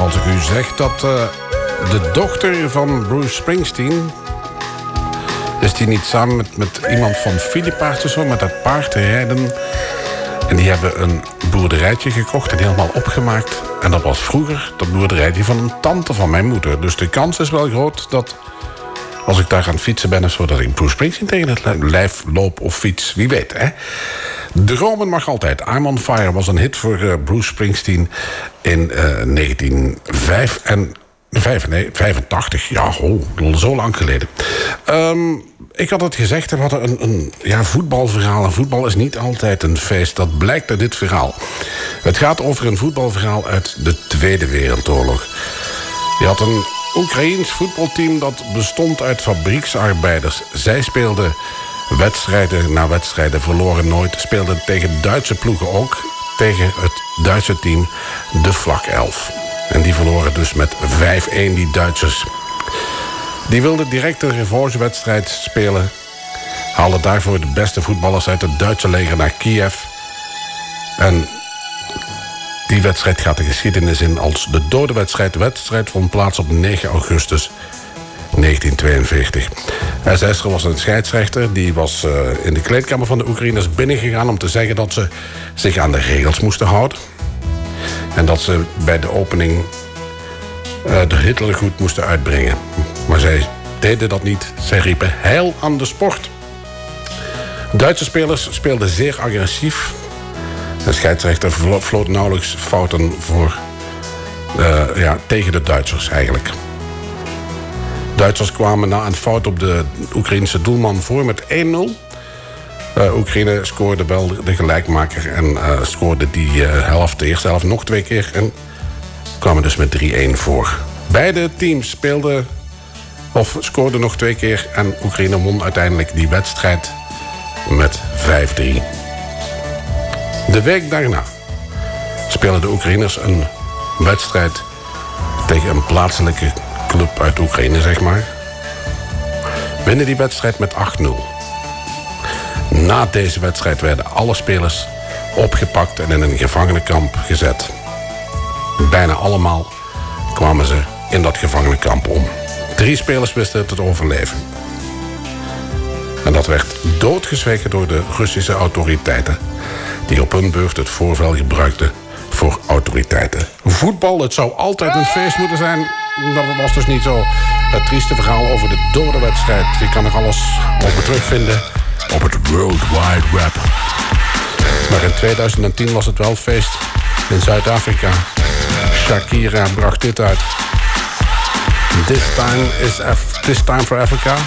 Als ik u zeg dat de dochter van Bruce Springsteen... is die niet samen met iemand van Philippaard of zo... met dat paard rijden... en die hebben een boerderijtje gekocht en helemaal opgemaakt. En dat was vroeger dat boerderijtje van een tante van mijn moeder. Dus de kans is wel groot dat... als ik daar aan het fietsen ben of zo... dat ik Bruce Springsteen tegen het lijf loop of fiets. Wie weet, hè? Dromen mag altijd. I'm on Fire was een hit voor Bruce Springsteen... in 1985. Ja, zo lang geleden. Ik had het gezegd, we hadden een voetbalverhaal. En voetbal is niet altijd een feest. Dat blijkt uit dit verhaal. Het gaat over een voetbalverhaal uit de Tweede Wereldoorlog. Je had een Oekraïens voetbalteam dat bestond uit fabrieksarbeiders. Zij speelden wedstrijden na wedstrijden, verloren nooit. Speelden tegen Duitse ploegen ook. Tegen het Duitse team, de Flak 11. En die verloren dus met 5-1, die Duitsers. Die wilden direct een revanchewedstrijd spelen. Haalden daarvoor de beste voetballers uit het Duitse leger naar Kiev. En die wedstrijd gaat de geschiedenis in als de dode wedstrijd. De wedstrijd vond plaats op 9 augustus 1942. SS'er was een scheidsrechter. Die was in de kleedkamer van de Oekraïners binnengegaan... om te zeggen dat ze zich aan de regels moesten houden. En dat ze bij de opening de Hitlergroet moesten uitbrengen. Maar zij deden dat niet. Zij riepen heil aan de sport. Duitse spelers speelden zeer agressief. De scheidsrechter floot nauwelijks fouten voor, tegen de Duitsers eigenlijk. Duitsers kwamen na een fout op de Oekraïnse doelman voor met 1-0. Oekraïne scoorde wel de gelijkmaker en scoorde de eerste helft nog 2 keer en kwamen dus met 3-1 voor. Beide teams scoorden nog 2 keer en Oekraïne won uiteindelijk die wedstrijd met 5-3. De week daarna spelen de Oekraïners een wedstrijd tegen een plaatselijke club uit Oekraïne, zeg maar. Winnen die wedstrijd met 8-0. Na deze wedstrijd werden alle spelers opgepakt en in een gevangenenkamp gezet. Bijna allemaal kwamen ze in dat gevangenenkamp om. 3 spelers wisten het te overleven. En dat werd doodgezwegen door de Russische autoriteiten, die op hun beurt het voorval gebruikten voor autoriteiten. Voetbal, het zou altijd een feest moeten zijn. Dat was dus niet zo. Het trieste verhaal over de dode wedstrijd. Je kan er alles over terugvinden op het World Wide Web. Maar in 2010 was het wel feest in Zuid-Afrika. Shakira bracht dit uit. This time for Africa.